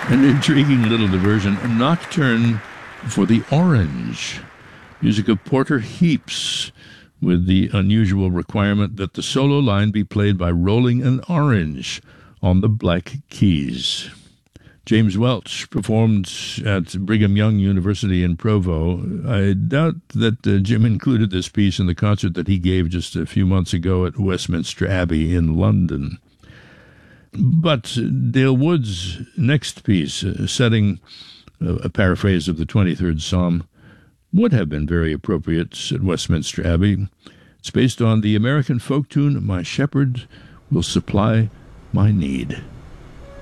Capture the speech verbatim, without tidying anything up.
An intriguing little diversion, a nocturne for the orange. Music of Porter Heeps, with the unusual requirement that the solo line be played by rolling an orange on the black keys. James Welch performed at Brigham Young University in Provo. I doubt that uh, Jim included this piece in the concert that he gave just a few months ago at Westminster Abbey in London. But Dale Wood's next piece, uh, setting uh, a paraphrase of the twenty-third Psalm, would have been very appropriate at Westminster Abbey. It's based on the American folk tune, My Shepherd Will Supply My Need.